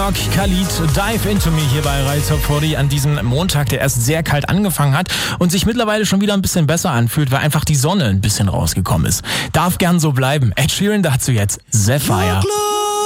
Enoch, Khalid, Dive Into Me hier bei Radio Top 40 an diesem Montag, der erst sehr kalt angefangen hat und sich mittlerweile schon wieder ein bisschen besser anfühlt, weil einfach die Sonne ein bisschen rausgekommen ist. Darf gern so bleiben. Ed Sheeran dazu jetzt Sapphire.